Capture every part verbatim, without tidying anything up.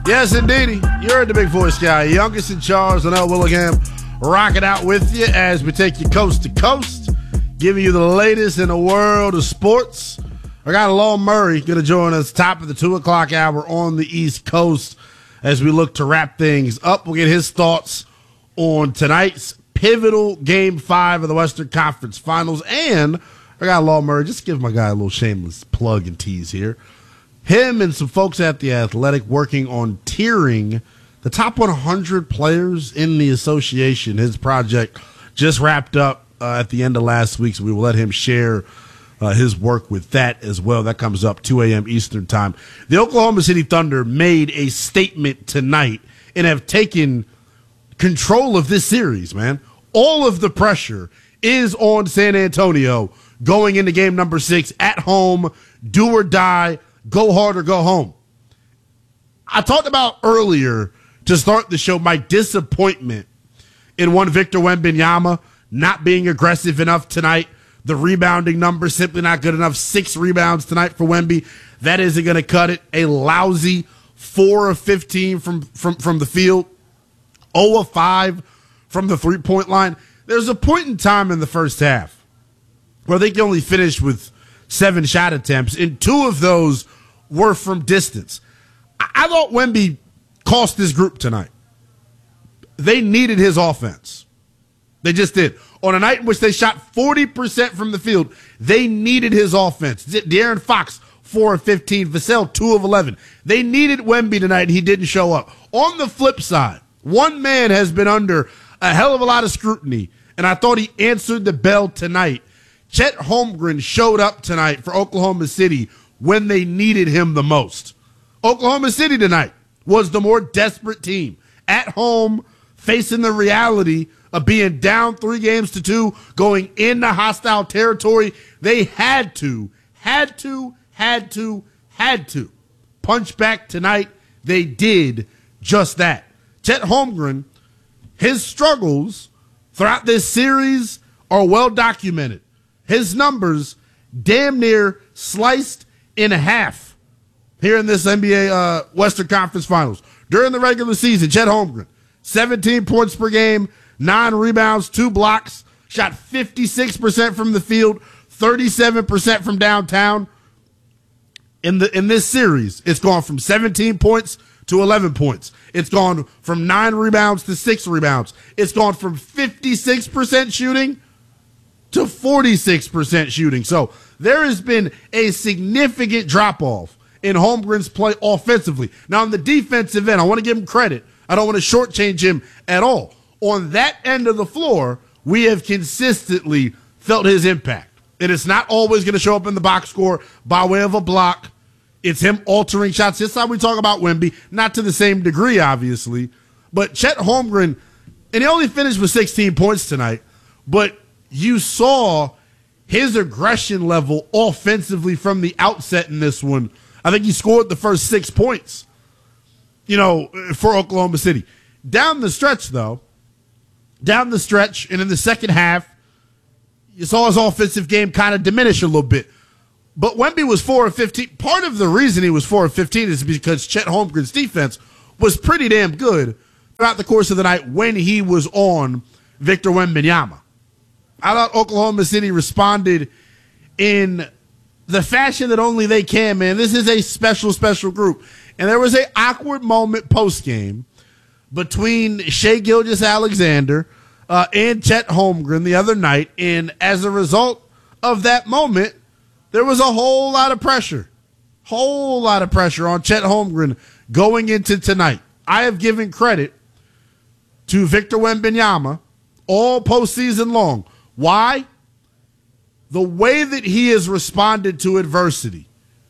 Yes, indeedy. You're the big voice guy. Youngest in charge, and L. Willingham, rocking out with you as we take you coast to coast, giving you the latest in the world of sports. I got Law Murray going to join us top of the two o'clock hour on the East Coast as we look to wrap things up. We'll get his thoughts on tonight's pivotal game five of the Western Conference Finals. And I got Law Murray. Just give my guy a little shameless plug and tease here. Him and some folks at The Athletic working on tiering the top one hundred players in the association. His project just wrapped up uh, at the end of last week, so we will let him share uh, his work with that as well. That comes up two a.m. Eastern time. The Oklahoma City Thunder made a statement tonight and have taken control of this series, man. All of the pressure is on San Antonio going into game number six at home, do or die. Go hard or go home. I talked about earlier to start the show my disappointment in one Victor Wembanyama not being aggressive enough tonight. The rebounding number simply not good enough. Six rebounds tonight for Wemby. That isn't going to cut it. A lousy four of fifteen from, from, from the field. zero of five from the three-point line. There's a point in time in the first half where they only finished with seven shot attempts, and two of those were from distance. I thought Wemby cost this group tonight. They needed his offense. They just did. On a night in which they shot forty percent from the field, they needed his offense. De'Aaron Fox, four of fifteen. Vassell, two of eleven. They needed Wemby tonight, and he didn't show up. On the flip side, one man has been under a hell of a lot of scrutiny, and I thought he answered the bell tonight. Chet Holmgren showed up tonight for Oklahoma City when they needed him the most. Oklahoma City tonight was the more desperate team. At home, facing the reality of being down three games to two, going into hostile territory. They had to, had to, had to, had to punch back tonight. They did just that. Chet Holmgren, his struggles throughout this series are well documented. His numbers damn near sliced in half here in this N B A uh, Western Conference Finals. During the regular season, Chet Holmgren, seventeen points per game, nine rebounds, two blocks, shot fifty-six percent from the field, thirty-seven percent from downtown. In the in this series, it's gone from seventeen points to eleven points. It's gone from nine rebounds to six rebounds. It's gone from fifty-six percent shooting to forty-six percent shooting. So there has been a significant drop-off in Holmgren's play offensively. Now, on the defensive end, I want to give him credit. I don't want to shortchange him at all. On that end of the floor, we have consistently felt his impact. And it's not always going to show up in the box score by way of a block. It's him altering shots. This is how we talk about Wemby. Not to the same degree, obviously. But Chet Holmgren, and he only finished with sixteen points tonight, but you saw his aggression level offensively from the outset in this one. I think he scored the first six points, you know, for Oklahoma City. Down the stretch, though, down the stretch, and in the second half, you saw his offensive game kind of diminish a little bit. But Wemby was four of fifteen. Part of the reason he was four of fifteen is because Chet Holmgren's defense was pretty damn good throughout the course of the night when he was on Victor Wembanyama. I thought Oklahoma City responded in the fashion that only they can, man. This is a special, special group. And there was an awkward moment post-game between Shai Gilgeous-Alexander uh, and Chet Holmgren the other night. And as a result of that moment, there was a whole lot of pressure, whole lot of pressure on Chet Holmgren going into tonight. I have given credit to Victor Wembanyama all postseason long. Why? The way that he has responded to adversity.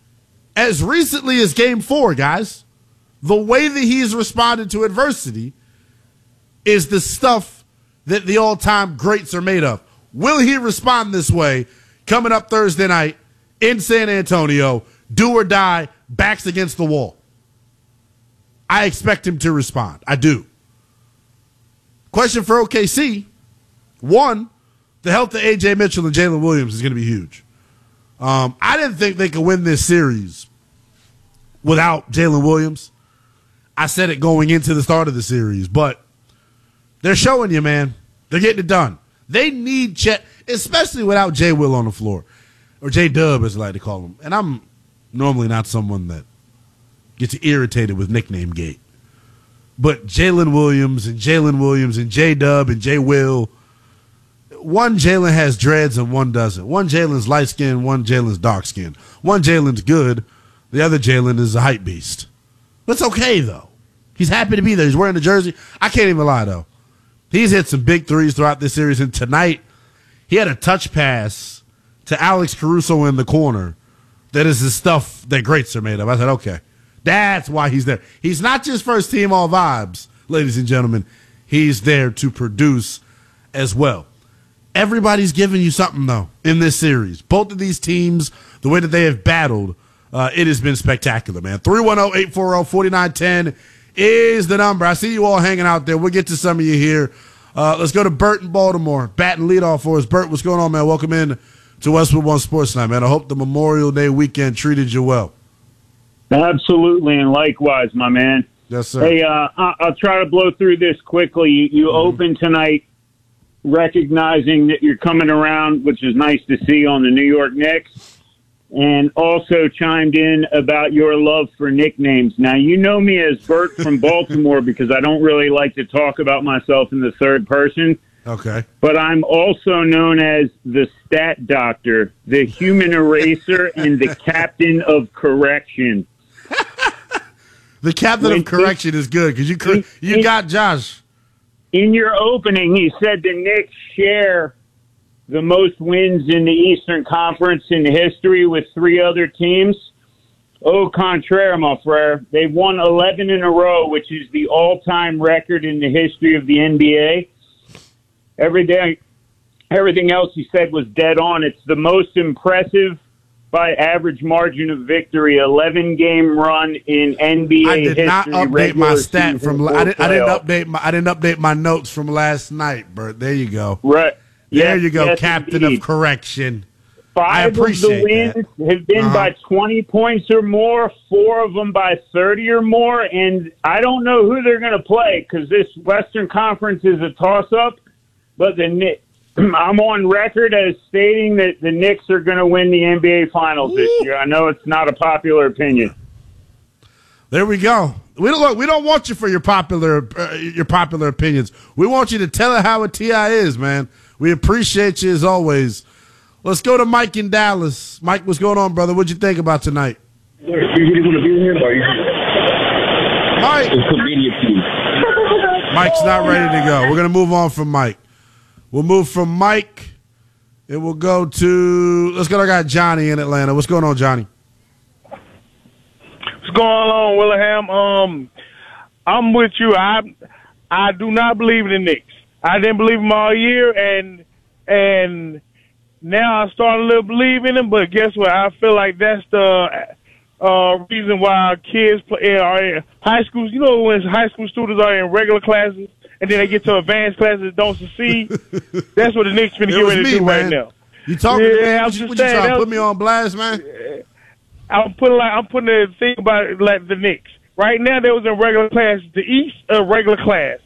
As recently as game four, guys, the way that he's responded to adversity is the stuff that the all-time greats are made of. Will he respond this way coming up Thursday night in San Antonio, do or die, backs against the wall? I expect him to respond. I do. Question for O K C. One, the health of A J Mitchell and Jalen Williams is going to be huge. Um, I didn't think they could win this series without Jalen Williams. I said it going into the start of the series, but they're showing you, man. They're getting it done. They need Chet, especially without J. Will on the floor, or J. Dub, as I like to call him. And I'm normally not someone that gets irritated with nickname gate. But Jalen Williams and Jalen Williams and J. Dub and J. Will, one Jalen has dreads and one doesn't. One Jalen's light skinned, one Jalen's dark skinned. One Jalen's good, the other Jalen is a hype beast. That's okay, though. He's happy to be there. He's wearing the jersey. I can't even lie, though. He's hit some big threes throughout this series, and tonight he had a touch pass to Alex Caruso in the corner that is the stuff that greats are made of. I said, okay, that's why he's there. He's not just first team all vibes, ladies and gentlemen. He's there to produce as well. Everybody's giving you something, though, in this series. Both of these teams, the way that they have battled, uh, it has been spectacular, man. three one zero, eight four zero, four nine one zero is the number. I see you all hanging out there. We'll get to some of you here. Uh, let's go to Bert in Baltimore. Batting leadoff for us. Bert, what's going on, man? Welcome in to Westwood One Sports Night, man. I hope the Memorial Day weekend treated you well. Absolutely, and likewise, my man. Yes, sir. Hey, uh, I'll try to blow through this quickly. You, you mm-hmm. open tonight recognizing that you're coming around, which is nice to see, on the New York Knicks, and also chimed in about your love for nicknames. Now, you know me as Bert from Baltimore because I don't really like to talk about myself in the third person. Okay. But I'm also known as the Stat Doctor, the Human Eraser, and the Captain of Correction. The Captain when, of Correction is good because you, in, you got Josh. In your opening, he said the Knicks share the most wins in the Eastern Conference in history with three other teams. Au contraire, my frere. They've won eleven in a row, which is the all-time record in the history of the N B A. Every day, everything else he said was dead on. It's the most impressive by average margin of victory, eleven-game run in N B A history. I did history, not update my stat from. I didn't, I didn't update my. I didn't update my notes from last night, Bert. There you go. Right. There yes, you go, yes, Captain indeed. of Correction. Five I appreciate of the wins that. have been uh-huh. by twenty points or more, four of them by thirty or more, and I don't know who they're going to play because this Western Conference is a toss-up, but the Knicks, I'm on record as stating that the Knicks are going to win the N B A Finals Ooh. this year. I know it's not a popular opinion. There we go. We don't look. We don't want you for your popular uh, your popular opinions. We want you to tell it how a T I is, man. We appreciate you as always. Let's go to Mike in Dallas. Mike, what's going on, brother? What'd you think about tonight? You really want to be here, or you? Mike. It's convenient to you. Mike's not ready to go. We're gonna move on from Mike. We'll move from Mike, and we'll go to. Let's go. I got Johnny in Atlanta. What's going on, Johnny? What's going on, Willingham? Um, I'm with you. I I do not believe in the Knicks. I didn't believe them all year, and and now I start a little believe in them. But guess what? I feel like that's the uh, reason why kids play, are in high schools. You know, when high school students are in regular classes and then they get to advanced classes and don't succeed. That's what the Knicks finna get ready to do man. right now. You talking? Yeah, to me? I'm What just you, what saying, you trying to was, put me on blast, man? I'm putting like I'm putting a thing about it, like the Knicks. Right now, they was in regular class. The East, a regular class.